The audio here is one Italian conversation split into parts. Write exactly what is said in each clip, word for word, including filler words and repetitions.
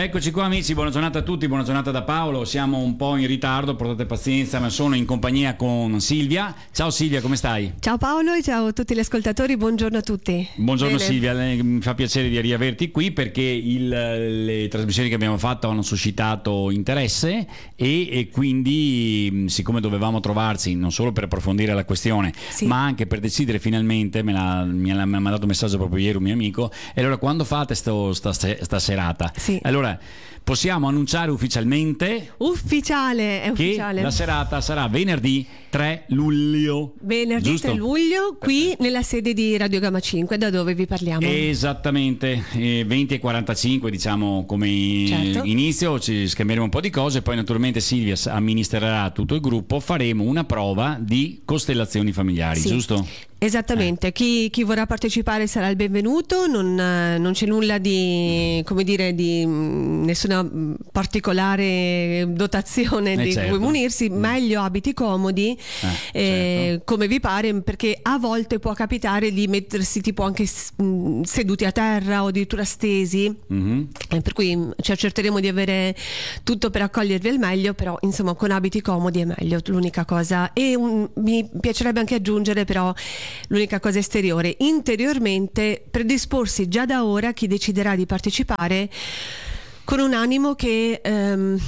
Eccoci qua amici, buona giornata a tutti, buona giornata da Paolo. Siamo un po' in ritardo, portate pazienza, ma sono in compagnia con Silvia. Ciao Silvia, come stai? Ciao Paolo e ciao a tutti gli ascoltatori, buongiorno a tutti. Buongiorno Bene. Silvia, mi fa piacere di riaverti qui perché il, le trasmissioni che abbiamo fatto hanno suscitato interesse e, e quindi siccome dovevamo trovarci non solo per approfondire la questione, Sì. ma anche per decidere finalmente, me l'ha, mi ha mandato un messaggio proprio ieri un mio amico, e allora quando fate sto, sta, sta serata? Sì. Allora possiamo annunciare ufficialmente Ufficiale, è che ufficiale. la serata sarà venerdì tre luglio. Venerdì Giusto? tre luglio, qui nella sede di Radio Gamma cinque, da dove vi parliamo. Esattamente, eh, venti e quarantacinque diciamo come Certo. inizio, ci scambieremo un po' di cose, poi naturalmente Silvia amministrerà tutto il gruppo, faremo una prova di costellazioni familiari, Sì. giusto? Esattamente, chi, chi vorrà partecipare sarà il benvenuto, non, eh, non c'è nulla di, come dire, di mh, nessuna mh, particolare dotazione Eh, di certo. cui munirsi, Mm. meglio abiti comodi, Eh, eh, certo. come vi pare, perché a volte può capitare di mettersi tipo anche s- mh, seduti a terra o addirittura stesi. Mhm. Eh, per cui mh, ci accerteremo di avere tutto per accogliervi al meglio, però insomma con abiti comodi è meglio, l'unica cosa. E un- mi piacerebbe anche aggiungere però l'unica cosa esteriore, interiormente predisporsi già da ora chi deciderà di partecipare con un animo che ehm,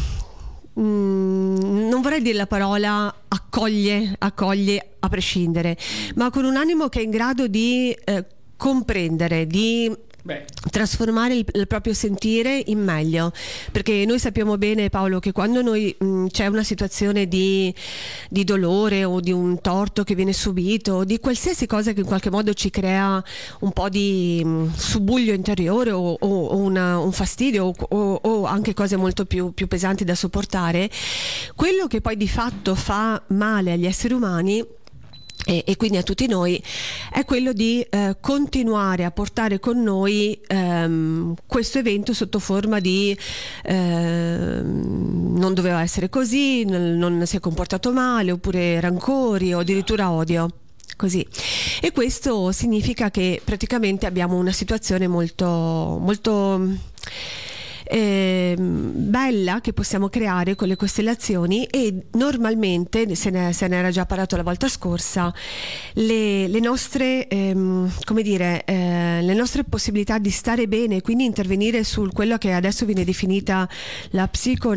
mh, non vorrei dire la parola accoglie, accoglie a prescindere, ma con un animo che è in grado di eh, comprendere, di Beh, trasformare il, il proprio sentire in meglio, perché noi sappiamo bene, Paolo, che quando noi mh, c'è una situazione di, di dolore o di un torto che viene subito o di qualsiasi cosa che in qualche modo ci crea un po' di mh, subbuglio interiore o, o, o una, un fastidio o, o, o anche cose molto più, più pesanti da sopportare, quello che poi di fatto fa male agli esseri umani E, e quindi a tutti noi è quello di eh, continuare a portare con noi ehm, questo evento sotto forma di ehm, non doveva essere così, non, non si è comportato male, oppure rancori o addirittura odio. Così. E questo significa che praticamente abbiamo una situazione molto molto Eh, bella che possiamo creare con le costellazioni, e normalmente se ne, se ne era già parlato la volta scorsa, le, le nostre ehm, come dire eh, le nostre possibilità di stare bene, quindi intervenire su quello che adesso viene definita la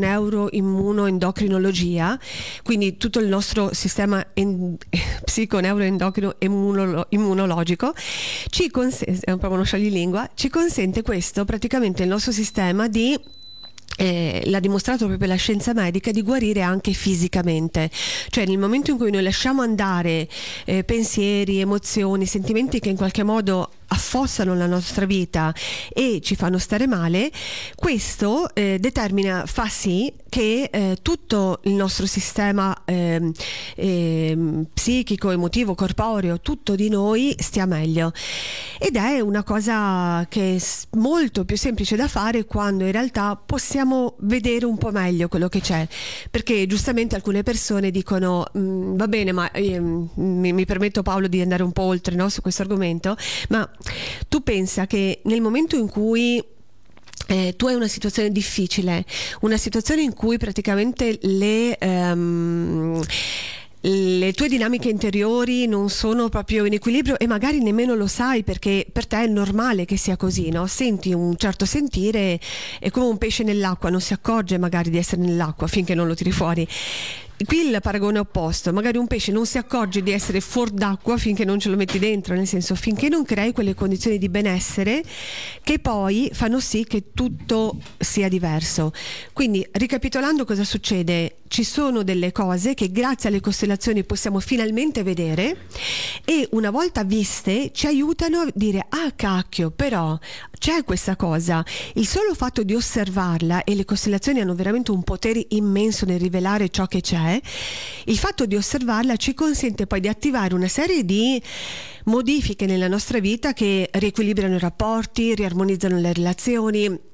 psiconeuroimmunoendocrinologia, quindi tutto il nostro sistema en- psiconeuroendocrino immunolo- immunologico ci consente, è proprio uno scioglilingua, ci consente questo, praticamente il nostro sistema di Eh, l'ha dimostrato proprio la scienza medica, di guarire anche fisicamente. Cioè nel momento in cui noi lasciamo andare eh, pensieri, emozioni, sentimenti che in qualche modo affossano la nostra vita e ci fanno stare male, questo eh, determina, fa sì che eh, tutto il nostro sistema eh, eh, psichico, emotivo, corporeo, tutto di noi stia meglio. Ed è una cosa che è molto più semplice da fare quando in realtà possiamo vedere un po' meglio quello che c'è, perché giustamente alcune persone dicono va bene, ma eh, mi, mi permetto, Paolo, di andare un po' oltre, no, su questo argomento, ma tu pensa che nel momento in cui Eh, tu hai una situazione difficile, una situazione in cui praticamente le, um, le tue dinamiche interiori non sono proprio in equilibrio e magari nemmeno lo sai, perché per te è normale che sia così, no? Senti un certo sentire, è come un pesce nell'acqua, non si accorge magari di essere nell'acqua finché non lo tiri fuori. Qui il paragone è opposto, magari un pesce non si accorge di essere fuori d'acqua finché non ce lo metti dentro, nel senso finché non crei quelle condizioni di benessere che poi fanno sì che tutto sia diverso. Quindi ricapitolando, cosa succede? Ci sono delle cose che grazie alle costellazioni possiamo finalmente vedere, e una volta viste ci aiutano a dire ah cacchio, però c'è questa cosa. Il solo fatto di osservarla, e le costellazioni hanno veramente un potere immenso nel rivelare ciò che c'è, il fatto di osservarla ci consente poi di attivare una serie di modifiche nella nostra vita che riequilibrano i rapporti, riarmonizzano le relazioni,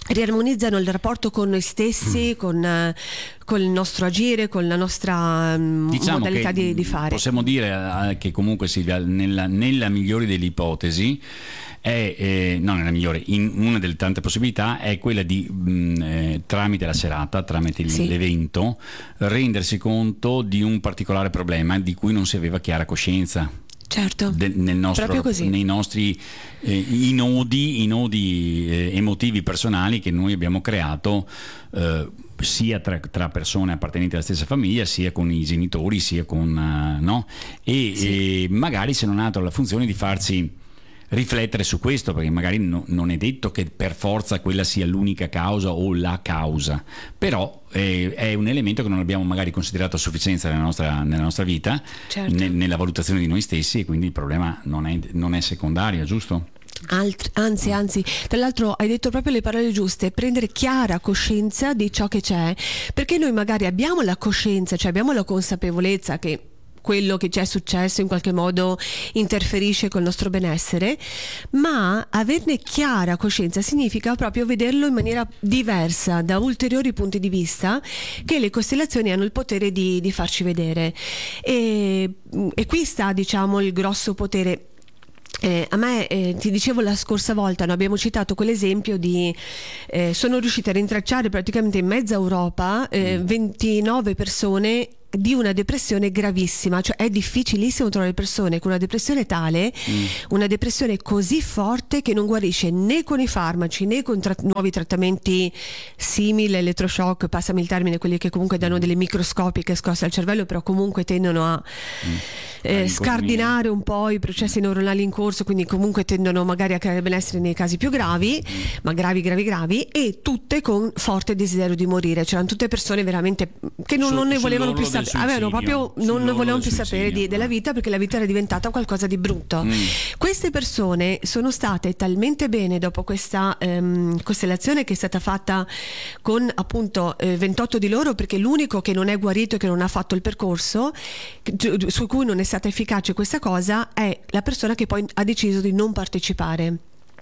riarmonizzano il rapporto con noi stessi, con, eh, con il nostro agire, con la nostra mm, diciamo modalità che, di, di fare. Possiamo dire eh, che comunque Silvia, nella, nella migliore delle ipotesi, è, eh, no, nella migliore, in una delle tante possibilità è quella di mh, eh, tramite la serata, tramite Sì. l'evento, rendersi conto di un particolare problema di cui non si aveva chiara coscienza. Certo, De, nel nostro, proprio così. Nei nostri eh, i nodi, i nodi eh, emotivi personali che noi abbiamo creato eh, sia tra, tra persone appartenenti alla stessa famiglia, sia con i genitori, sia con uh, no? E, Sì. e magari se non altro ha la funzione di farsi riflettere su questo, perché magari no, non è detto che per forza quella sia l'unica causa o la causa, però eh, è un elemento che non abbiamo magari considerato a sufficienza nella nostra, nella nostra vita, Certo. ne, nella valutazione di noi stessi, e quindi il problema non è, non è secondario, giusto? Alt- anzi, anzi, tra l'altro hai detto proprio le parole giuste: prendere chiara coscienza di ciò che c'è, perché noi magari abbiamo la coscienza, cioè abbiamo la consapevolezza che quello che ci è successo in qualche modo interferisce col nostro benessere, ma averne chiara coscienza significa proprio vederlo in maniera diversa, da ulteriori punti di vista che le costellazioni hanno il potere di, di farci vedere, e, e qui sta, diciamo, il grosso potere. Eh, a me, eh, ti dicevo la scorsa volta, no, abbiamo citato quell'esempio di eh, sono riuscita a rintracciare praticamente in mezza Europa eh, ventinove persone di una depressione gravissima, cioè è difficilissimo trovare persone con una depressione tale, mm. una depressione così forte che non guarisce né con i farmaci né con tra- nuovi trattamenti simili, elettroshock, passami il termine, quelli che comunque danno delle microscopiche scosse al cervello, però comunque tendono a mm. eh, scardinare un po' i processi neuronali in corso, quindi comunque tendono magari a creare benessere nei casi più gravi, mm. ma gravi gravi gravi, e tutte con forte desiderio di morire. C'erano tutte persone veramente che non, Su, non ne volevano più sapere, avevano proprio non ne volevano più sapere di, della vita, perché la vita era diventata qualcosa di brutto. Mm. Queste persone sono state talmente bene dopo questa ehm, costellazione che è stata fatta con appunto eh, ventotto di loro, perché l'unico che non è guarito e che non ha fatto il percorso, su cui non è stata efficace questa cosa, è la persona che poi ha deciso di non partecipare.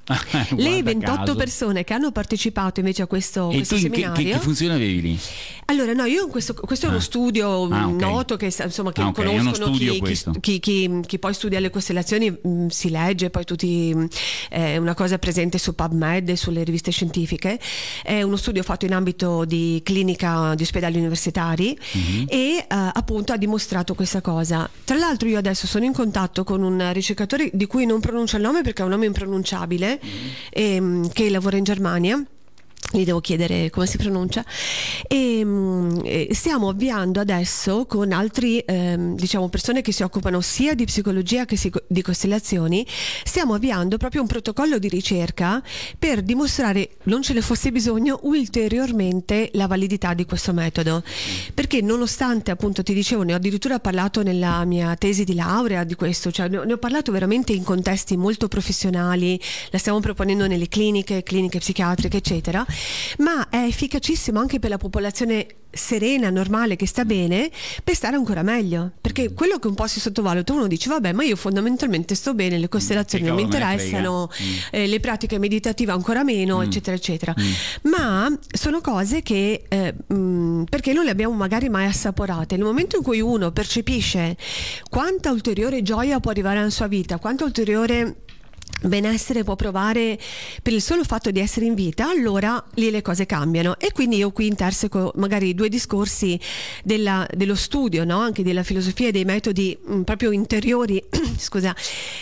Le ventotto caso. persone che hanno partecipato invece a questo, e questo tu seminario, che, che, che funzione avevi lì? Allora no, io questo, questo è uno ah. studio ah, okay. noto che, insomma, che ah, okay. conoscono chi, chi, chi, chi, chi poi studia le costellazioni, mh, si legge, poi tutti è eh, una cosa presente su PubMed e sulle riviste scientifiche. È uno studio fatto in ambito di clinica di ospedali universitari, mm-hmm. e eh, appunto ha dimostrato questa cosa. Tra l'altro io adesso sono in contatto con un ricercatore di cui non pronuncio il nome perché è un nome impronunciabile, mm-hmm. e, che lavora in Germania. Gli devo chiedere come si pronuncia, e, e stiamo avviando adesso con altri ehm, diciamo persone che si occupano sia di psicologia che si, di costellazioni, stiamo avviando proprio un protocollo di ricerca per dimostrare, non ce ne fosse bisogno, ulteriormente la validità di questo metodo, perché nonostante, appunto ti dicevo, ne ho addirittura parlato nella mia tesi di laurea di questo, cioè ne ho, ne ho parlato veramente in contesti molto professionali, la stiamo proponendo nelle cliniche, cliniche psichiatriche eccetera, ma è efficacissimo anche per la popolazione serena, normale, che sta bene, per stare ancora meglio, perché quello che un po' si sottovaluta, uno dice vabbè, ma io fondamentalmente sto bene, le costellazioni non mi interessano, mm. eh, le pratiche meditative ancora meno, mm. eccetera eccetera, mm. ma sono cose che eh, mh, perché non le abbiamo magari mai assaporate. Nel momento in cui uno percepisce quanta ulteriore gioia può arrivare alla sua vita, quanta ulteriore benessere può provare per il solo fatto di essere in vita, allora lì le cose cambiano. E quindi io qui interseco magari due discorsi della, dello studio, no? Anche della filosofia e dei metodi mh, proprio interiori scusa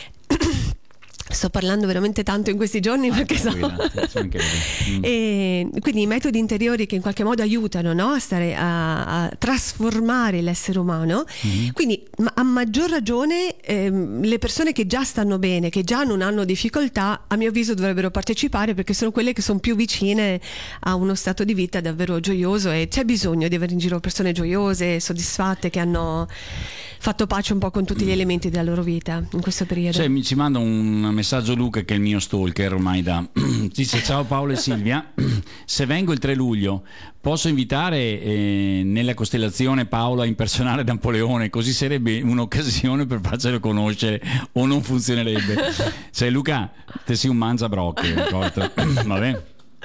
sto parlando veramente tanto in questi giorni perché so mm. e quindi i metodi interiori che in qualche modo aiutano, no? a stare a, a trasformare l'essere umano, mm. quindi ma a maggior ragione ehm, le persone che già stanno bene, che già non hanno difficoltà, a mio avviso dovrebbero partecipare, perché sono quelle che sono più vicine a uno stato di vita davvero gioioso, e c'è bisogno di avere in giro persone gioiose, soddisfatte, che hanno fatto pace un po' con tutti gli elementi della loro vita in questo periodo. Cioè, mi ci manda un messaggio Luca, che è il mio stalker ormai da dice: ciao Paolo e Silvia, se vengo il tre luglio posso invitare eh, nella costellazione Paolo a impersonare Napoleone, così sarebbe un'occasione per farcelo conoscere, o non funzionerebbe? Cioè Luca, te sei un mangiabrocche, vabbè.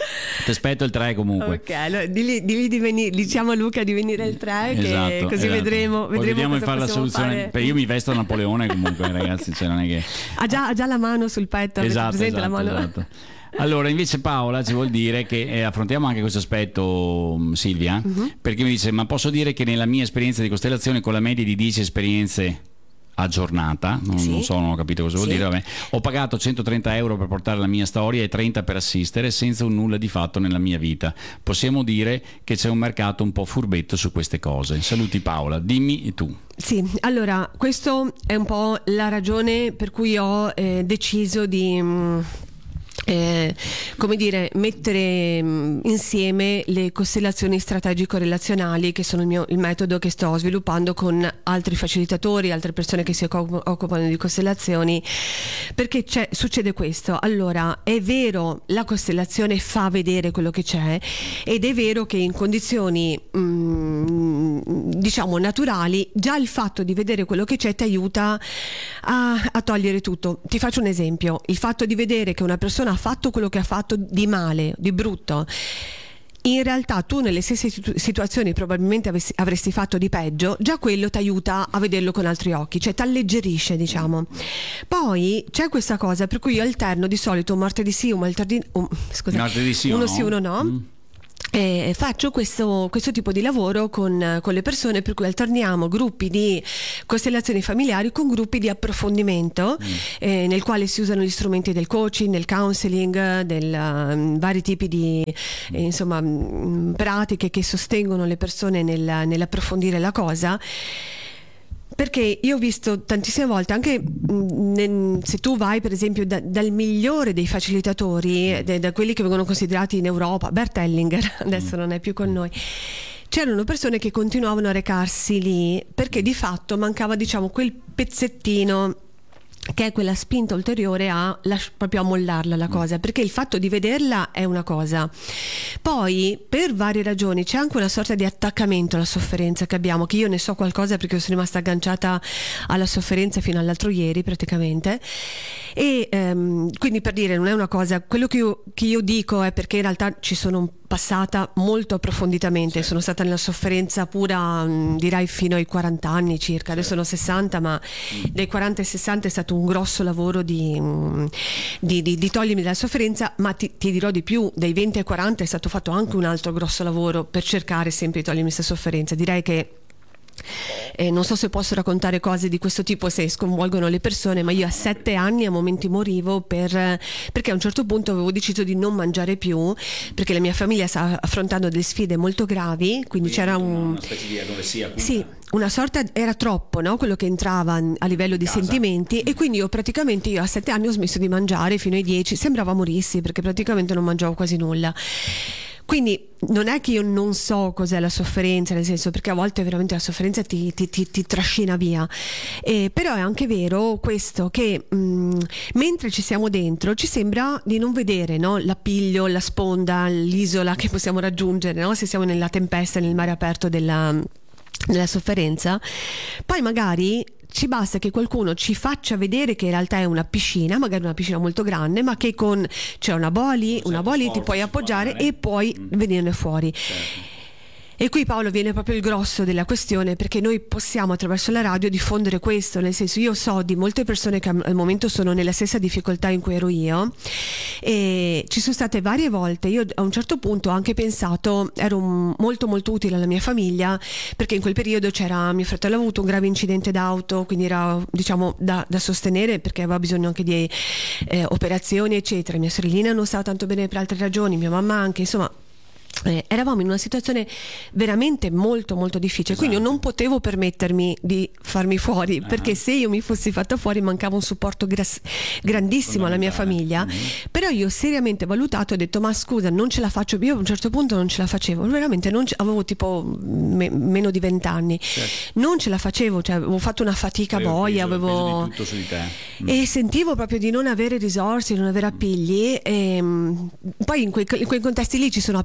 Ti aspetto il tre comunque. Ok, allora digli, digli di venire, diciamo a Luca di venire il tre, che esatto, così esatto. vedremo, Poi vedremo vediamo di cosa fare la soluzione. fare. Perché io mi vesto da Napoleone comunque, ragazzi, cioè non è che... Ha già, ha già la mano sul petto, avete Esatto, presente esatto, la mano? esatto. Allora, invece Paola ci vuol dire che eh, affrontiamo anche questo aspetto, Silvia, uh-huh. perché mi dice: ma posso dire che nella mia esperienza di costellazione, con la media di dieci esperienze a giornata, non, sì. non so, non ho capito cosa vuol sì. dire, vabbè, ho pagato centotrenta euro per portare la mia storia e trenta per assistere, senza un nulla di fatto nella mia vita. Possiamo dire che c'è un mercato un po' furbetto su queste cose. Saluti Paola, dimmi tu. Sì, allora questo è un po' la ragione per cui ho eh, deciso di... Mh, Eh, come dire, mettere mh, insieme le costellazioni strategico-relazionali, che sono il, mio, il metodo che sto sviluppando con altri facilitatori, altre persone che si occupano di costellazioni, perché c'è, succede questo. Allora, è vero, la costellazione fa vedere quello che c'è, ed è vero che in condizioni mh, diciamo naturali, già il fatto di vedere quello che c'è ti aiuta a, a togliere tutto. Ti faccio un esempio: il fatto di vedere che una persona ha fatto quello che ha fatto di male, di brutto, in realtà tu nelle stesse situazioni probabilmente avresti, avresti fatto di peggio, già quello ti aiuta a vederlo con altri occhi, cioè ti alleggerisce, diciamo. Poi c'è questa cosa per cui io alterno di solito un martedì sì, un martedì, um, scusa, martedì sì, uno no? sì, uno no. Mm. Eh, faccio questo, questo tipo di lavoro con, con le persone, per cui alterniamo gruppi di costellazioni familiari con gruppi di approfondimento, mm. eh, nel quale si usano gli strumenti del coaching, del counseling, del um, vari tipi di eh, insomma mh, pratiche che sostengono le persone nel, nell'approfondire la cosa. Perché io ho visto tantissime volte, anche mh, se tu vai per esempio da, dal migliore dei facilitatori, de, da quelli che vengono considerati in Europa, Bert Hellinger, adesso non è più con noi, c'erano persone che continuavano a recarsi lì perché di fatto mancava, diciamo, quel pezzettino che è quella spinta ulteriore a las- proprio a mollarla la cosa, perché il fatto di vederla è una cosa, poi per varie ragioni c'è anche una sorta di attaccamento alla sofferenza che abbiamo, che io ne so qualcosa perché sono rimasta agganciata alla sofferenza fino all'altro ieri praticamente, e ehm, quindi, per dire, non è una cosa, quello che io, che io dico è perché in realtà ci sono passata molto approfonditamente, sì. Sono stata nella sofferenza pura, direi fino ai quaranta anni circa, adesso sono sessanta, ma mm. dai quaranta ai sessanta è stato un grosso lavoro di, di, di, di togliermi dalla sofferenza, ma ti, ti dirò di più, dai venti ai quaranta è stato fatto anche un altro grosso lavoro per cercare sempre di togliermi questa sofferenza. Direi che Eh, non so se posso raccontare cose di questo tipo se sconvolgono le persone, ma io a sette anni a momenti morivo per, perché a un certo punto avevo deciso di non mangiare più, perché la mia famiglia sta affrontando delle sfide molto gravi, quindi, quindi c'era un, una specie di agnosia, sì, una sorta, era troppo, no? Quello che entrava a livello di casa. sentimenti, e quindi io praticamente io a sette anni ho smesso di mangiare fino ai dieci, sembrava morissi perché praticamente non mangiavo quasi nulla. Quindi non è che io non so cos'è la sofferenza, nel senso, perché a volte veramente la sofferenza ti, ti, ti, ti trascina via, eh, però è anche vero questo che mh, mentre ci siamo dentro ci sembra di non vedere, no? L'appiglio, la sponda, l'isola che possiamo raggiungere, no? Se siamo nella tempesta, nel mare aperto della, della sofferenza. Poi magari ci basta che qualcuno ci faccia vedere che in realtà è una piscina, magari una piscina molto grande, ma che con c'è una boli, una boli ti puoi appoggiare e puoi mm. venirne fuori. Certo. E qui, Paolo, viene proprio il grosso della questione, perché noi possiamo attraverso la radio diffondere questo, nel senso, io so di molte persone che al momento sono nella stessa difficoltà in cui ero io, e ci sono state varie volte, io a un certo punto ho anche pensato, ero molto molto utile alla mia famiglia, perché in quel periodo c'era, mio fratello aveva avuto un grave incidente d'auto, quindi era, diciamo, da, da sostenere, perché aveva bisogno anche di eh, operazioni eccetera, mia sorellina non stava tanto bene per altre ragioni, mia mamma anche, insomma. Eh, eravamo in una situazione veramente molto molto difficile, esatto. Quindi io non potevo permettermi di farmi fuori, uh-huh. perché se io mi fossi fatta fuori mancava un supporto gras- grandissimo alla mia famiglia, uh-huh. Però io seriamente valutato e ho detto: ma scusa, non ce la faccio, io a un certo punto non ce la facevo, veramente non ce- avevo tipo me- meno di vent'anni, certo. Non ce la facevo, cioè avevo fatto una fatica avevo boia, peso, avevo peso di tutto su di te. Mm. E sentivo proprio di non avere risorse, di non avere appigli, e, mh, poi in quei, in quei contesti lì ci sono appigli dappertutto,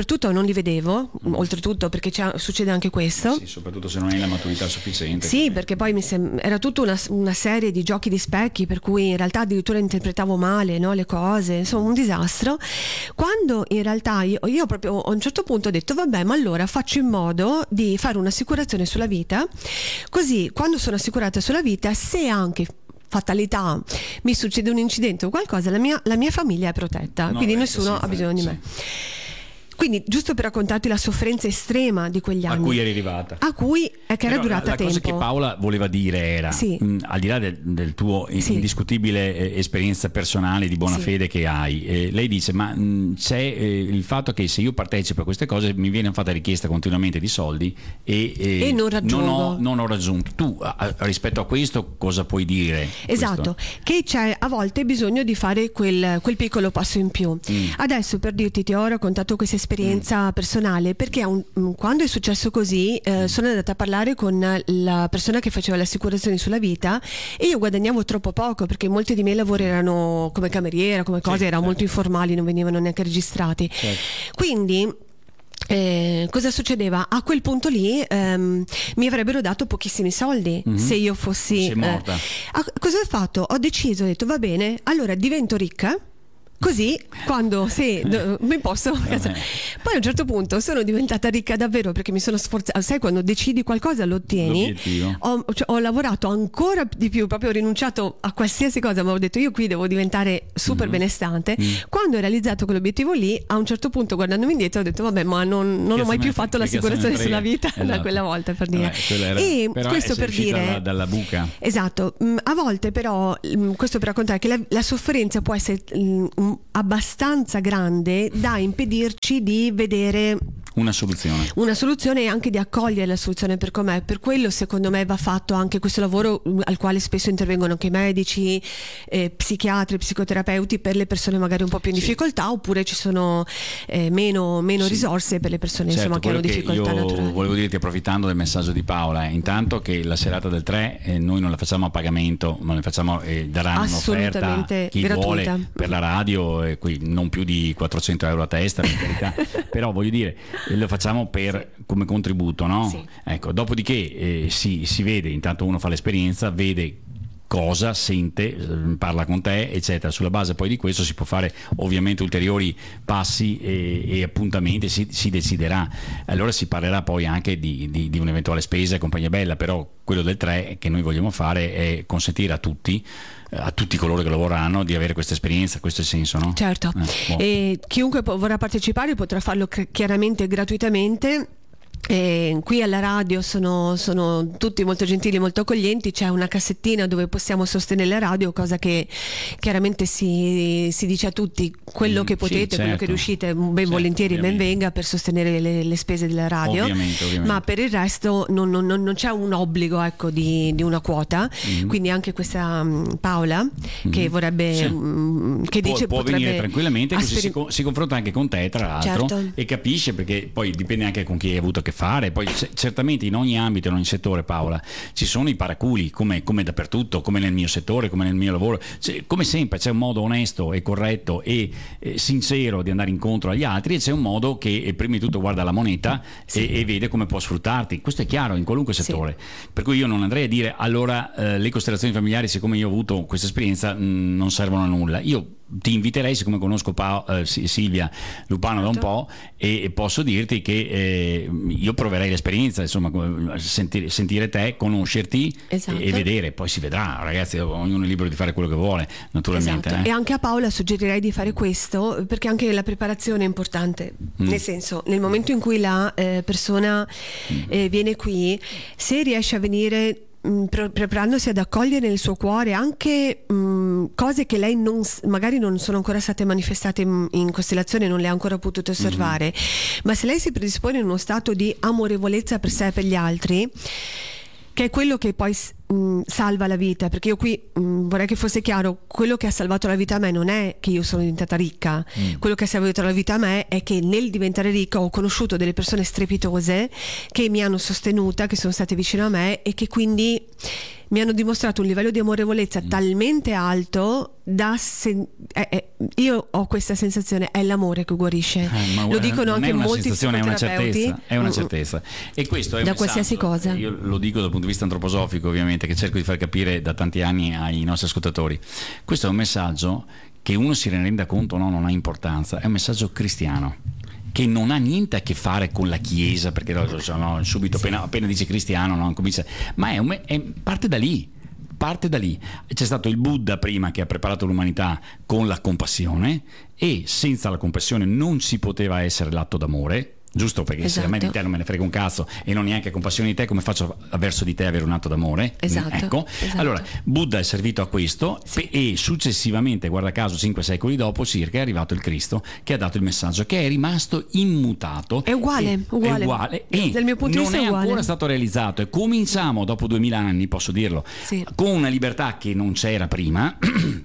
soprattutto non li vedevo, mm. oltretutto perché c'è, succede anche questo. Sì, soprattutto se non hai la maturità sufficiente. Sì, quindi. Perché poi mi sem- era tutta una, una serie di giochi di specchi per cui in realtà addirittura interpretavo male, no, le cose, insomma un disastro. Quando in realtà io, io proprio a un certo punto ho detto vabbè, ma allora faccio in modo di fare un'assicurazione sulla vita, così quando sono assicurata sulla vita, se anche fatalità mi succede un incidente o qualcosa, la mia, la mia famiglia è protetta, no, quindi beh, nessuno sì, ha bisogno sì. di me. Quindi giusto per raccontarti la sofferenza estrema di quegli anni a cui eri arrivata, a cui eh, che era Però durata la, la tempo. cosa che Paola voleva dire era sì. mh, al di là del, del tuo sì. indiscutibile eh, esperienza personale di buona sì. fede che hai, eh, lei dice ma mh, c'è eh, il fatto che se io partecipo a queste cose mi viene fatta richiesta continuamente di soldi e, eh, e non raggiungo non ho, non ho raggiunto. Tu a, rispetto a questo cosa puoi dire? Esatto, questo? Che c'è a volte bisogno di fare quel, quel piccolo passo in più. mm. Adesso per dirti ti ho raccontato questa esperienza mm. personale perché un, quando è successo così eh, sono andata a parlare con la persona che faceva le assicurazioni sulla vita e io guadagnavo troppo poco perché molti dei miei lavori erano come cameriera, come cose, sì, erano certo. molto informali, non venivano neanche registrati, certo. Quindi Eh, cosa succedeva? A quel punto lì ehm, mi avrebbero dato pochissimi soldi mm-hmm. se io fossi eh, morta. Cosa ho fatto? Ho deciso, ho detto va bene, allora divento ricca. Così quando sì, mi posso poi a un certo punto sono diventata ricca davvero perché mi sono sforzata, sai quando decidi qualcosa lo ottieni. Ho, cioè, ho lavorato ancora di più, proprio ho rinunciato a qualsiasi cosa, ma ho detto io qui devo diventare super mm-hmm. benestante. mm. Quando ho realizzato quell'obiettivo lì, a un certo punto guardandomi indietro ho detto vabbè, ma non, non ho mai più fatto l'assicurazione sulla vita, esatto. da quella volta, per dire. Vabbè, era, e questo per dire dalla, dalla buca. Esatto, a volte però questo per raccontare che la, la sofferenza può essere um, abbastanza grande da impedirci di vedere una soluzione una soluzione e anche di accogliere la soluzione per com'è. Per quello secondo me va fatto anche questo lavoro al quale spesso intervengono anche medici, eh, psichiatri, psicoterapeuti per le persone magari un po' più in sì. difficoltà, oppure ci sono eh, meno, meno sì. risorse per le persone certo, insomma, che hanno difficoltà io naturali. Volevo dirti, approfittando del messaggio di Paola, eh, intanto che la serata del tre eh, noi non la facciamo a pagamento, ma la facciamo eh, daranno un'offerta a chi gratuita. Vuole per la radio, eh, qui non più di quattrocento euro a testa per carità. Però voglio dire, lo facciamo per come contributo, no? Sì. Ecco, dopodiché eh, si, si vede, intanto uno fa l'esperienza, vede cosa, sente, parla con te, eccetera. Sulla base poi di questo si può fare ovviamente ulteriori passi e, e appuntamenti, si, si deciderà. Allora si parlerà poi anche di, di, di un'eventuale spesa e compagnia bella, però quello del tre che noi vogliamo fare è consentire a tutti a tutti coloro che lavoreranno di avere questa esperienza, questo è il senso, no? Certo, eh, e chiunque vorrà partecipare potrà farlo chiaramente gratuitamente. E qui alla radio sono, sono tutti molto gentili, molto accoglienti, c'è una cassettina dove possiamo sostenere la radio, cosa che chiaramente si, si dice a tutti, quello che potete, sì, certo. quello che riuscite, ben certo, volentieri ovviamente. Ben venga per sostenere le, le spese della radio, ovviamente, ovviamente. Ma per il resto non, non, non c'è un obbligo, ecco, di, di una quota, mm-hmm. quindi anche questa um, Paola mm-hmm. che vorrebbe sì. um, che può, dice può potrebbe venire tranquillamente, asperi- così si, si confronta anche con te tra l'altro, certo. e capisce, perché poi dipende anche con chi hai avuto che fare. Poi c- certamente in ogni ambito, in ogni settore, Paola, ci sono i paraculi come, come dappertutto, come nel mio settore, come nel mio lavoro, c'è, come sempre c'è un modo onesto e corretto e eh, sincero di andare incontro agli altri, e c'è un modo che eh, prima di tutto guarda la moneta sì. e, e vede come può sfruttarti. Questo è chiaro in qualunque settore, sì. per cui io non andrei a dire allora eh, le costellazioni familiari, siccome io ho avuto questa esperienza, mh, non servono a nulla. Io ti inviterei, siccome conosco pa- eh, Silvia Lupano da un po' e, e posso dirti che eh, io proverei l'esperienza, insomma, sentire, sentire te, conoscerti esatto. e, e vedere, poi si vedrà, ragazzi, ognuno è libero di fare quello che vuole, naturalmente. Esatto. Eh. E anche a Paola suggerirei di fare questo, perché anche la preparazione è importante, mm. nel senso, nel momento in cui la eh, persona eh, viene qui, se riesce a venire preparandosi ad accogliere nel suo cuore anche mh, cose che lei non, magari non sono ancora state manifestate in, in costellazione, non le ha ancora potute osservare, mm-hmm. ma se lei si predispone in uno stato di amorevolezza per sé e per gli altri, che è quello che poi mh, salva la vita, perché io qui mh, vorrei che fosse chiaro, quello che ha salvato la vita a me non è che io sono diventata ricca, mm. quello che ha salvato la vita a me è che nel diventare ricca ho conosciuto delle persone strepitose che mi hanno sostenuta, che sono state vicino a me e che quindi mi hanno dimostrato un livello di amorevolezza mm. talmente alto da sen- eh, eh, io ho questa sensazione, è l'amore che guarisce, eh, ma lo dicono non anche è una molti sensazione, è una psicoterapeuti. certezza, è una certezza. E questo è da un qualsiasi messaggio, cosa. io lo dico dal punto di vista antroposofico, ovviamente, che cerco di far capire da tanti anni ai nostri ascoltatori. Questo è un messaggio che uno si renda conto o no, non ha importanza, è un messaggio cristiano che non ha niente a che fare con la Chiesa, perché no, subito appena, appena dice cristiano no, comincia, ma è, un, è parte da lì. Parte da lì. C'è stato il Buddha prima che ha preparato l'umanità con la compassione, e senza la compassione non ci poteva essere l'atto d'amore, giusto? Perché esatto. se a me di te non me ne frega un cazzo e non neanche compassione di te, come faccio verso di te avere un atto d'amore? Esatto, ecco. esatto. Allora Buddha è servito a questo, sì. e successivamente, guarda caso, cinque secoli dopo circa, è arrivato il Cristo che ha dato il messaggio, che è rimasto immutato. È uguale, e, uguale. È uguale e dal mio punto di non vista è, è uguale. ancora stato realizzato, e cominciamo dopo duemila anni, posso dirlo, sì. con una libertà che non c'era prima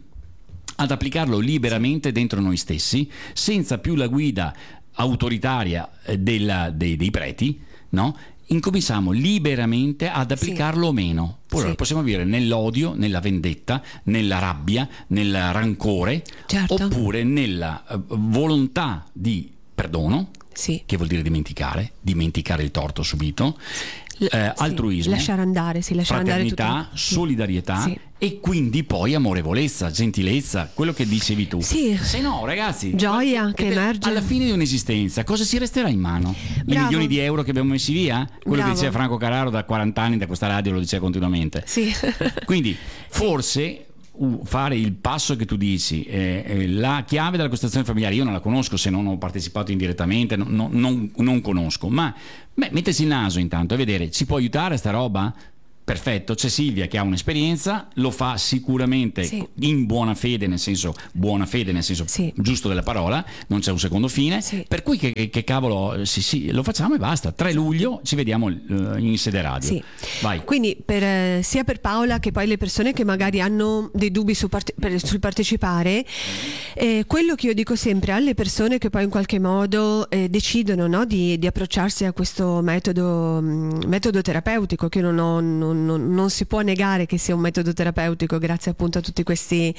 ad applicarlo liberamente dentro noi stessi, senza più la guida autoritaria della, dei, dei preti, no? Incominciamo liberamente ad applicarlo o sì. meno. Poi sì. lo possiamo vivere nell'odio, nella vendetta, nella rabbia, nel rancore, certo. oppure nella uh, volontà di perdono, sì. che vuol dire dimenticare, dimenticare il torto subito, L- eh, sì. altruismo, lasciare andare, sì, lasciare fraternità, andare tutto. solidarietà, sì. e quindi poi amorevolezza, gentilezza, quello che dicevi tu. Sì. Se no, ragazzi, gioia che te, emerge alla fine di un'esistenza, cosa ci resterà in mano? Bravo. I milioni di euro che abbiamo messi via? Quello Bravo. che diceva Franco Carraro da quaranta anni da questa radio, lo diceva continuamente. Sì. Quindi forse uh, fare il passo che tu dici, eh, eh, la chiave della costellazione familiare, io non la conosco se non ho partecipato indirettamente, no, no, non, non conosco, ma beh, mettersi il naso intanto e vedere, ci può aiutare sta roba? Perfetto, c'è Silvia che ha un'esperienza, lo fa sicuramente sì. in buona fede, nel senso buona fede nel senso sì. giusto della parola, non c'è un secondo fine, sì. per cui che, che, che cavolo, sì, sì, lo facciamo e basta. tre luglio ci vediamo uh, in sede radio. Sì. Vai. Quindi per, eh, sia per Paola che poi le persone che magari hanno dei dubbi su parte, per, sul partecipare, eh, quello che io dico sempre alle persone che poi in qualche modo eh, decidono, no, di, di approcciarsi a questo metodo, mh, metodo terapeutico, che io non ho non, Non, non si può negare che sia un metodo terapeutico, grazie appunto a tutti questi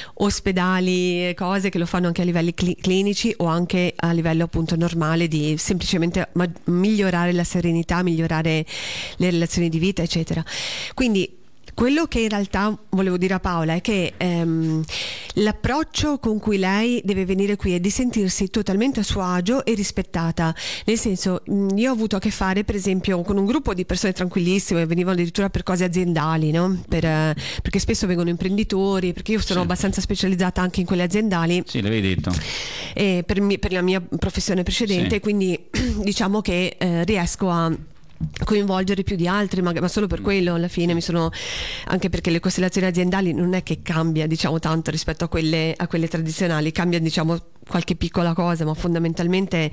ospedali e cose che lo fanno anche a livelli cli- clinici o anche a livello appunto normale di semplicemente ma- migliorare la serenità, migliorare le relazioni di vita, eccetera. Quindi quello che in realtà volevo dire a Paola è che ehm, l'approccio con cui lei deve venire qui è di sentirsi totalmente a suo agio e rispettata, nel senso, mh, io ho avuto a che fare per esempio con un gruppo di persone tranquillissime, venivano addirittura per cose aziendali, no? per, eh, perché spesso vengono imprenditori, perché io sono sì. abbastanza specializzata anche in quelle aziendali, sì, l'avevi detto, e per, mi, per la mia professione precedente, sì. quindi diciamo che eh, riesco a coinvolgere più di altri, ma, ma solo per quello alla fine mi sono, anche perché le costellazioni aziendali non è che cambia diciamo tanto rispetto a quelle, a quelle tradizionali, cambia diciamo qualche piccola cosa, ma fondamentalmente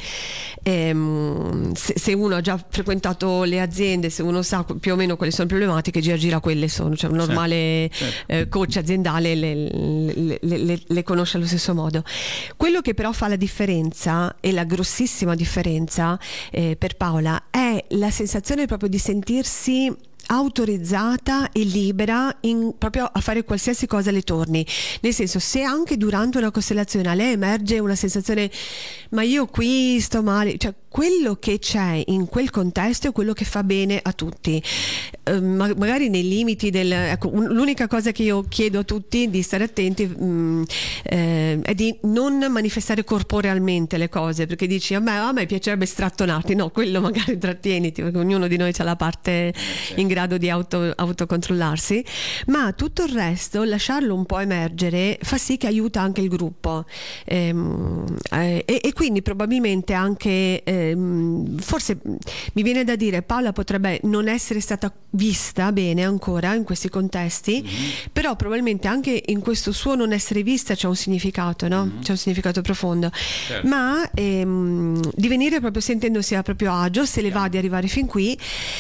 ehm, se, se uno ha già frequentato le aziende, se uno sa più o meno quali sono le problematiche, gira gira quelle sono, cioè un normale certo, certo. Eh, coach aziendale le, le, le, le, le conosce allo stesso modo. Quello che però fa la differenza, e la grossissima differenza eh, per Paola, è la sensazione proprio di sentirsi autorizzata e libera in, proprio a fare qualsiasi cosa le torni, nel senso, se anche durante una costellazione a lei emerge una sensazione ma io qui sto male, cioè quello che c'è in quel contesto è quello che fa bene a tutti, eh, ma, magari nei limiti del, ecco, un, l'unica cosa che io chiedo a tutti di stare attenti mh, eh, è di non manifestare corporealmente le cose, perché dici a me, a me piacerebbe strattonarti, no, quello magari trattieniti, perché ognuno di noi ha la parte in grado di auto, autocontrollarsi, ma tutto il resto lasciarlo un po' emergere fa sì che aiuta anche il gruppo, ehm, eh, e, e quindi probabilmente anche ehm, forse mi viene da dire Paola potrebbe non essere stata vista bene ancora in questi contesti, mm-hmm. però probabilmente anche in questo suo non essere vista c'è un significato, no? Mm-hmm. C'è un significato profondo, certo. ma ehm, di venire proprio sentendosi a proprio agio, se le va di arrivare fin qui.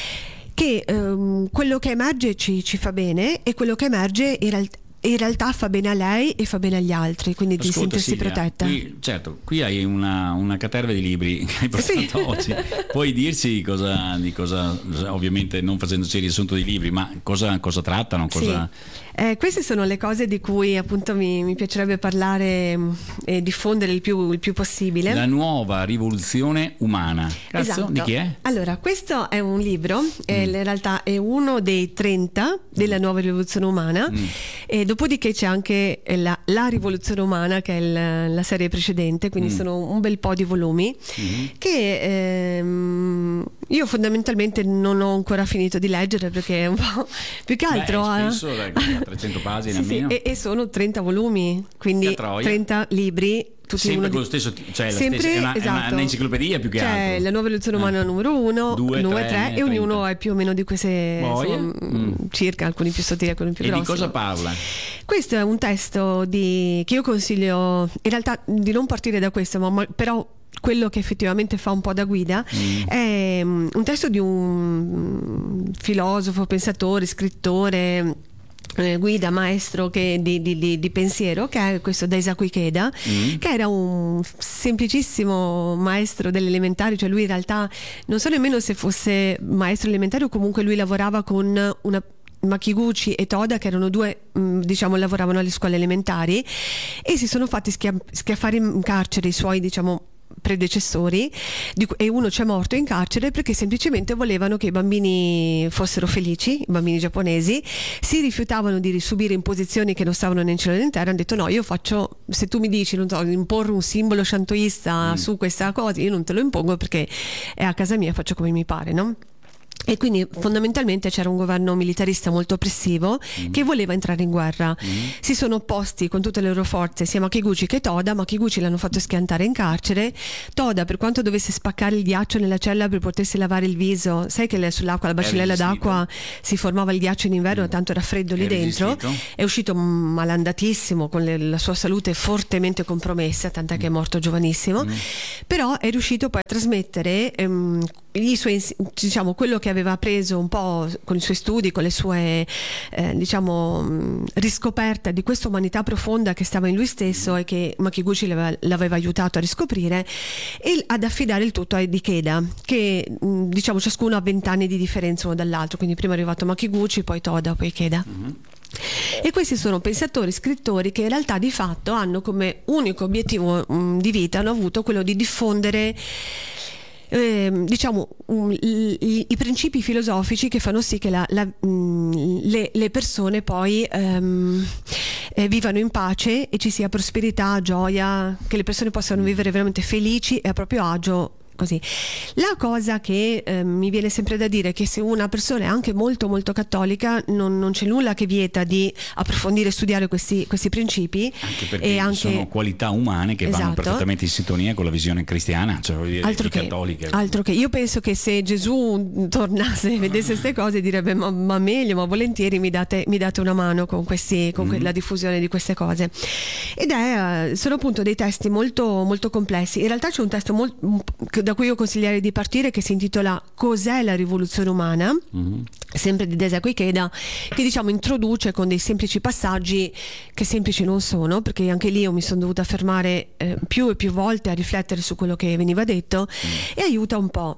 che ehm, quello che emerge ci, ci fa bene e quello che emerge in realtà in realtà fa bene a lei e fa bene agli altri, quindi di Ascolta, sentirsi Silvia, protetta. Qui, certo, qui hai una, una caterva di libri che hai portato Sì. oggi. Puoi dirci cosa, di cosa, ovviamente non facendoci riassunto di libri, ma cosa, cosa trattano? Cosa... Sì. Eh, queste sono le cose di cui appunto mi, mi piacerebbe parlare mh, e diffondere il più, il più possibile. La nuova rivoluzione umana. Cazzo, Esatto. di chi è? Allora, questo è un libro, eh, in realtà è uno dei trenta della nuova rivoluzione umana, Mm. e dopodiché c'è anche la, la rivoluzione umana, che è il- la serie precedente, quindi Mm. sono un bel po' di volumi Mhm. che ehm, io fondamentalmente non ho ancora finito di leggere, perché è un po' più che altro Beh, eh, spesso dai, a trecento pagine sì, sì, almeno. e, e sono trenta volumi, quindi Che troia. trenta libri. Tutti Sempre uno con di- lo stesso, cioè la sempre, stessa, è, una, è una- esatto. un'enciclopedia più che C'è altro. la nuova rivoluzione umana Eh. numero uno, Due, due, tre, tre, e trenta. ognuno è più o meno di queste, Boia. insomma, Mm. circa, alcuni più sottili, alcuni più E grossi. di cosa parla? Questo è un testo di, che io consiglio in realtà di non partire da questo, ma, ma però quello che effettivamente fa un po' da guida Mm. è um, un testo di un filosofo, pensatore, scrittore, eh, guida, maestro che, di, di- di- di pensiero, che è questo Daisaku Ikeda, Mm. che era un semplicissimo maestro delle elementari, cioè lui in realtà non so nemmeno se fosse maestro elementare o comunque lui lavorava con una Makiguchi e Toda, che erano due, mh, diciamo, lavoravano alle scuole elementari e si sono fatti schia- schiaffare in carcere i suoi, diciamo, predecessori, di cui- e uno c'è morto in carcere perché semplicemente volevano che i bambini fossero felici, i bambini giapponesi, si rifiutavano di subire imposizioni che non stavano né in cielo né in terra, hanno detto no, io faccio, se tu mi dici, non so, imporre un simbolo shantoista Mm. su questa cosa, io non te lo impongo perché è a casa mia, faccio come mi pare, no? E quindi fondamentalmente c'era un governo militarista molto oppressivo Mm. che voleva entrare in guerra. Mm. Si sono opposti con tutte le loro forze sia Makiguchi che Toda. Makiguchi l'hanno fatto schiantare in carcere. Toda, per quanto dovesse spaccare il ghiaccio nella cella per potersi lavare il viso, sai che le- sull'acqua, la bacinella resistito. d'acqua, si formava il ghiaccio in inverno, Mm. tanto era freddo lì È dentro. resistito? È uscito malandatissimo, con le- la sua salute fortemente compromessa, tant'è che è morto giovanissimo. Mm. Però è riuscito poi a trasmettere ehm, i suoi, ins- diciamo, quello che aveva appreso un po' con i suoi studi, con le sue eh, diciamo mh, riscoperte di questa umanità profonda che stava in lui stesso e che Makiguchi l'aveva, l'aveva aiutato a riscoprire, e ad affidare il tutto a Ikeda, che mh, diciamo ciascuno ha vent'anni di differenza uno dall'altro, quindi prima è arrivato Makiguchi, poi Toda, poi Ikeda. Mhm. E questi sono pensatori, scrittori che in realtà di fatto hanno come unico obiettivo mh, di vita, hanno avuto quello di diffondere ehm, diciamo um, i, i- i principi filosofici che fanno sì che la- la- mh, le, le persone poi ehm, eh, vivano in pace e ci sia prosperità, gioia, che le persone possano vivere veramente felici e a proprio agio. Così. La cosa che eh, mi viene sempre da dire è che se una persona è anche molto molto cattolica non, non c'è nulla che vieta di approfondire e studiare questi, questi principi, Anche perché e anche sono qualità umane che vanno Esatto. perfettamente in sintonia con la visione cristiana, cioè voglio dire, altro di che, cattoliche. altro che io penso che se Gesù tornasse e vedesse queste cose direbbe ma, ma meglio, ma volentieri mi date, mi date una mano con, questi, con que- Mhm. la diffusione di queste cose. Ed è eh, sono appunto dei testi molto, molto complessi. In realtà c'è un testo mol- da cui io consiglierei di partire, che si intitola Cos'è la rivoluzione umana? Mhm. Sempre di Daisaku Ikeda, che diciamo introduce con dei semplici passaggi che semplici non sono, perché anche lì io mi sono dovuta fermare eh, più e più volte a riflettere su quello che veniva detto, e aiuta un po'.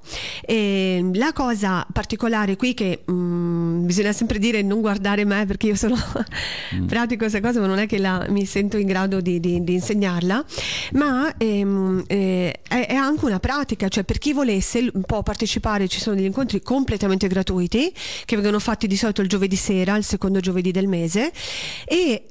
E la cosa particolare qui che mh, bisogna sempre dire non guardare me, perché io sono pratico questa cosa ma non è che la, mi sento in grado di, di- di insegnarla, ma ehm, eh, è, è anche una pratica, cioè per chi volesse può partecipare, ci sono degli incontri completamente gratuiti che vengono fatti di solito il giovedì sera, il secondo giovedì del mese, e,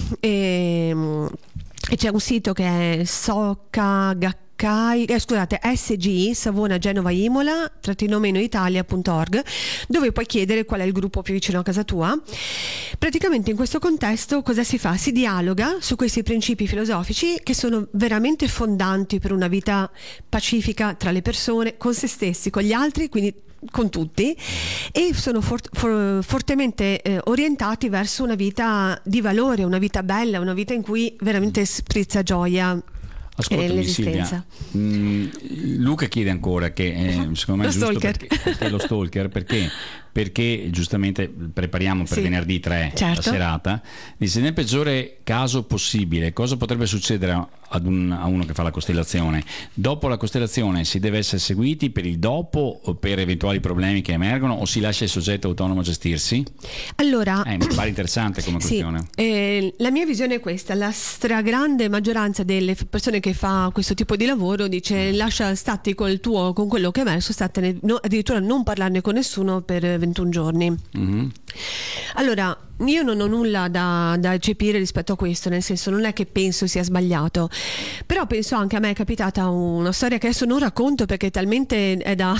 e, e c'è un sito che è Soka Gakkai, eh, scusate, S G I, Savona Genova Imola trattino meno italia punto org, dove puoi chiedere qual è il gruppo più vicino a casa tua. Praticamente in questo contesto cosa si fa? Si dialoga su questi principi filosofici che sono veramente fondanti per una vita pacifica tra le persone, con se stessi, con gli altri, quindi con tutti, e sono for- for- fortemente eh, orientati verso una vita di valore, una vita bella, una vita in cui veramente sprizza gioia e Ascoltami Silvia, l'esistenza. mh, Luca chiede ancora che eh, secondo me Lo è giusto stalker. perché, perché è lo stalker, perché perché giustamente prepariamo per sì, venerdì tre certo. la serata. Dice: nel peggiore caso possibile, cosa potrebbe succedere ad un, a uno che fa la costellazione? Dopo la costellazione si deve essere seguiti per il dopo o per eventuali problemi che emergono, o si lascia il soggetto autonomo gestirsi? Allora, eh, mi pare interessante come questione. Sì, eh, la mia visione è questa: la stragrande maggioranza delle persone che fa questo tipo di lavoro dice: lascia, stati col tuo, con quello che è emerso, statene, no, addirittura non parlarne con nessuno per ventuno giorni. Mm-hmm. Allora, io non ho nulla da, da eccepire rispetto a questo, nel senso, non è che penso sia sbagliato, però penso anche, a me è capitata una storia che adesso non racconto perché talmente è da...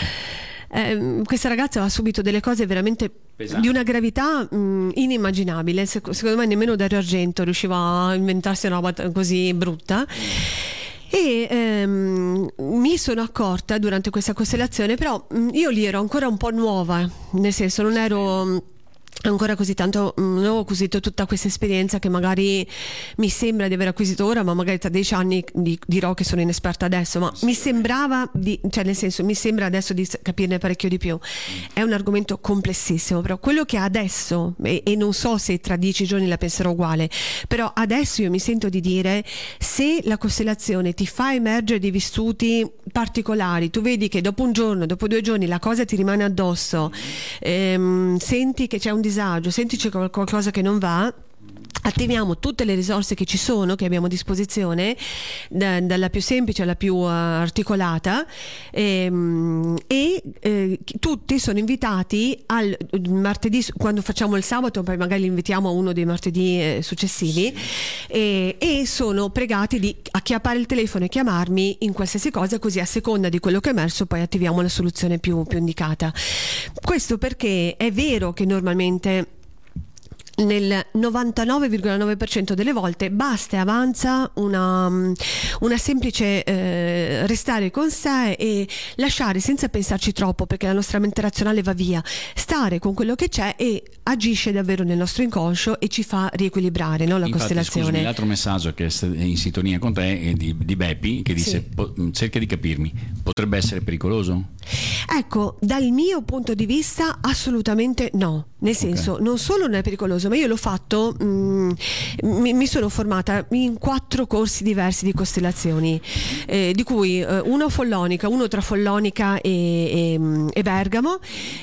Eh, questa ragazza ha subito delle cose veramente pesanti, di una gravità mh, inimmaginabile. Se, secondo me nemmeno Dario Argento riusciva a inventarsi una roba così brutta. E ehm, mi sono accorta durante questa costellazione, però mh, io lì ero ancora un po' nuova, nel senso non ero... Mh, ancora così tanto, non ho acquisito tutta questa esperienza che magari mi sembra di aver acquisito ora, ma magari tra dieci anni di, dirò che sono inesperta adesso, ma mi sembrava di, cioè nel senso, mi sembra adesso di capirne parecchio di più. È un argomento complessissimo, però quello che adesso, e, e non so se tra dieci giorni la penserò uguale, però adesso io mi sento di dire: se la costellazione ti fa emergere dei vissuti particolari, tu vedi che dopo un giorno, dopo due giorni la cosa ti rimane addosso, ehm, senti che c'è un disagio, senti c'è qualcosa che non va, attiviamo tutte le risorse che ci sono, che abbiamo a disposizione, da, dalla più semplice alla più uh, articolata, ehm, e eh, tutti sono invitati al martedì, quando facciamo il sabato, poi magari li invitiamo a uno dei martedì eh, successivi, e, e sono pregati di acchiappare il telefono e chiamarmi in qualsiasi cosa, così a seconda di quello che è emerso poi attiviamo la soluzione più, più indicata. Questo perché è vero che normalmente nel novantanove virgola nove per cento delle volte basta e avanza una, una semplice eh, restare con sé e lasciare, senza pensarci troppo perché la nostra mente razionale va via, stare con quello che c'è, e agisce davvero nel nostro inconscio e ci fa riequilibrare, no, la Infatti, costellazione. Scusami, l'altro messaggio che è in sintonia con te è di, di Beppi, che dice: sì, cerca di capirmi, potrebbe essere pericoloso? Ecco, dal mio punto di vista assolutamente no, nel senso, okay, non solo non è pericoloso, ma io l'ho fatto, mh, mi, mi sono formata in quattro corsi diversi di costellazioni, eh, di cui eh, uno follonica, uno tra Follonica e, e, e Bergamo,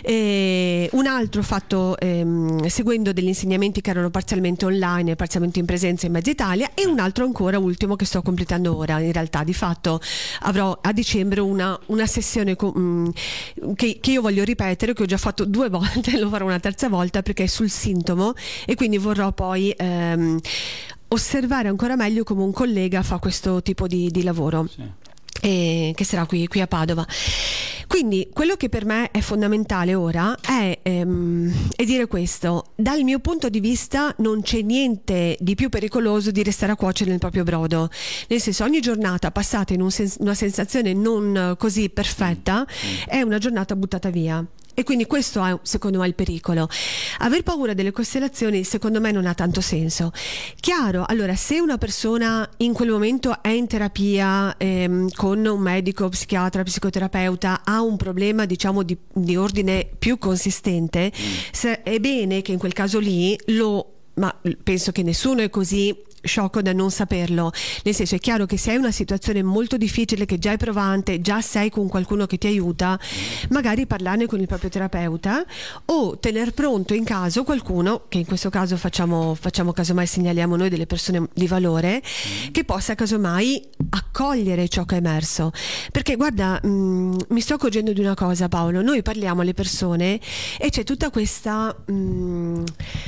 e un altro fatto ehm, seguendo degli insegnamenti che erano parzialmente online e parzialmente in presenza in mezza Italia, e un altro ancora, ultimo, che sto completando ora. In realtà di fatto avrò a dicembre una, una sessione con, mh, che, che io voglio ripetere, che ho già fatto due volte, lo farò una terza volta perché è sul sintomo, e quindi vorrò poi ehm, osservare ancora meglio come un collega fa questo tipo di, di lavoro. Sì. E che sarà qui, qui a Padova. Quindi quello che per me è fondamentale ora è, ehm, è dire questo: dal mio punto di vista non c'è niente di più pericoloso di restare a cuocere nel proprio brodo, nel senso, ogni giornata passata in un sens- una sensazione non così perfetta è una giornata buttata via. E quindi questo è, secondo me, il pericolo. Aver paura delle costellazioni, secondo me, non ha tanto senso. Chiaro, allora, se una persona in quel momento è in terapia ehm, con un medico, psichiatra, psicoterapeuta, ha un problema, diciamo, di, di ordine più consistente, mm. se, è bene che in quel caso lì lo... ma penso che nessuno è così sciocco da non saperlo, nel senso, è chiaro che se hai una situazione molto difficile, che già è provante, già sei con qualcuno che ti aiuta, magari parlarne con il proprio terapeuta, o tener pronto in caso qualcuno, che in questo caso facciamo, facciamo casomai segnaliamo noi delle persone di valore, che possa casomai accogliere ciò che è emerso. Perché guarda, mh, mi sto accorgendo di una cosa, Paolo: noi parliamo alle persone e c'è tutta questa mh,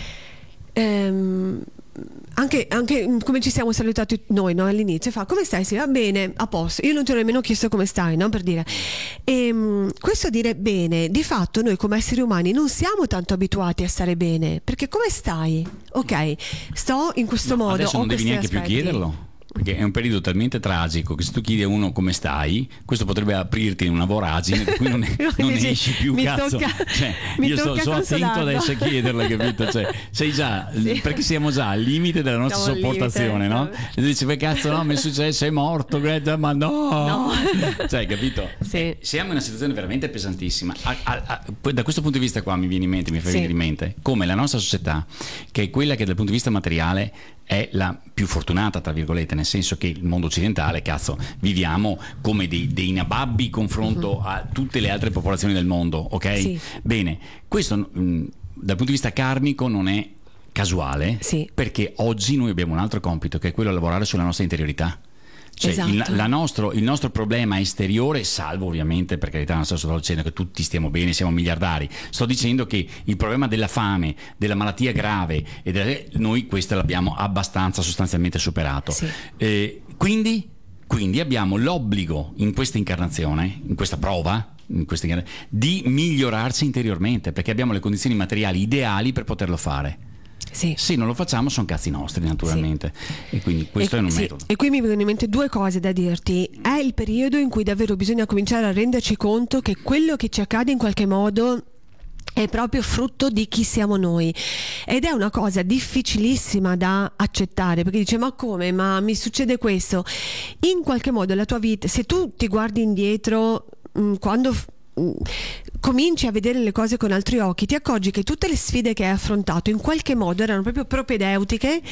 ehm, Anche, anche come ci siamo salutati noi, no, all'inizio, fa: come stai? Sì, va bene, a posto. Io non ti ho nemmeno chiesto come stai, no, per dire. E, questo dire bene, di fatto noi come esseri umani non siamo tanto abituati a stare bene, perché come stai? Ok, sto in questo no, modo. Adesso non devi neanche aspetti. più chiederlo. perché è un periodo talmente tragico che se tu chiedi a uno come stai, questo potrebbe aprirti in una voragine da cui non, non Dici, esci più, mi cazzo. tocca- Cioè, mi io so, tocca so attento consolarlo. adesso a chiederla, capito? Cioè, sei già, Sì. perché siamo già al limite della nostra Siamo al sopportazione, limite, no? E dici, beh cazzo, no, mi è successo, è morto, Greta, ma no! No. Cioè, capito? Sì. Eh, siamo in una situazione veramente pesantissima. A- a- a- poi da questo punto di vista qua mi viene in mente, mi fa Sì. venire in mente come la nostra società, che è quella che dal punto di vista materiale è la più fortunata, tra virgolette, nel senso che il mondo occidentale, cazzo, viviamo come dei, dei nababbi confronto uh-huh. a tutte le altre popolazioni del mondo, ok? Sì. Bene, questo mh, dal punto di vista karmico non è casuale, Sì. perché oggi noi abbiamo un altro compito, che è quello di lavorare sulla nostra interiorità. Cioè, Esatto. il, la nostro, il nostro problema esteriore, salvo ovviamente, per carità, non sto dicendo che tutti stiamo bene, siamo miliardari, sto dicendo che il problema della fame, della malattia grave, e della, noi questo l'abbiamo abbastanza sostanzialmente superato. Sì. Eh, quindi, quindi abbiamo l'obbligo in questa incarnazione, in questa prova, in questa incarnazione, di migliorarci interiormente, perché abbiamo le condizioni materiali ideali per poterlo fare. Sì. Se non lo facciamo sono cazzi nostri, naturalmente. Sì. E quindi questo e, è un sì. metodo. E qui mi vengono in mente due cose da dirti. È il periodo in cui davvero bisogna cominciare a renderci conto che quello che ci accade in qualche modo è proprio frutto di chi siamo noi, ed è una cosa difficilissima da accettare, perché dice ma come, ma mi succede questo. In qualche modo la tua vita, se tu ti guardi indietro mh, quando mh, cominci a vedere le cose con altri occhi, ti accorgi che tutte le sfide che hai affrontato in qualche modo erano proprio propedeutiche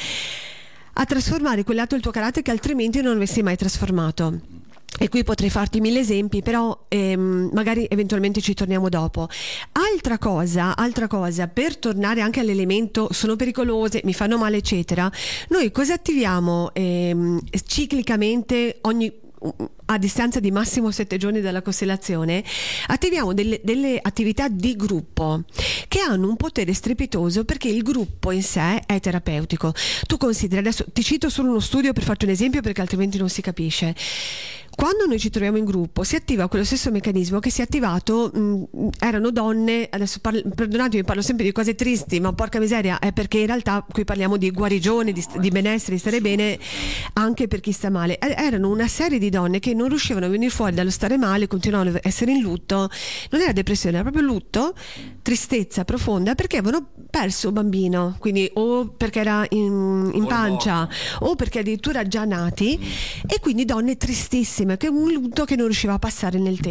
a trasformare quel lato del tuo carattere che altrimenti non avresti mai trasformato. E qui potrei farti mille esempi, però ehm, magari eventualmente ci torniamo dopo. Altra cosa, altra cosa, per tornare anche all'elemento sono pericolose, mi fanno male, eccetera, noi cosa attiviamo ehm, ciclicamente ogni a distanza di massimo sette giorni dalla costellazione? Attiviamo delle, delle attività di gruppo che hanno un potere strepitoso, perché il gruppo in sé è terapeutico. Tu consideri, adesso ti cito solo uno studio per farti un esempio, perché altrimenti non si capisce. Quando noi ci troviamo in gruppo si attiva quello stesso meccanismo che si è attivato, mh, erano donne, adesso parlo, perdonatemi, parlo sempre di cose tristi, ma porca miseria, è perché in realtà qui parliamo di guarigione, di, di benessere, di stare bene anche per chi sta male. Erano una serie di donne che non riuscivano a venire fuori dallo stare male, continuavano a essere in lutto, non era depressione, era proprio lutto, tristezza profonda, perché avevano perso un bambino, quindi o perché era in, in pancia o perché addirittura già nati, e quindi donne tristissime, che è un lutto che non riusciva a passare nel tempo.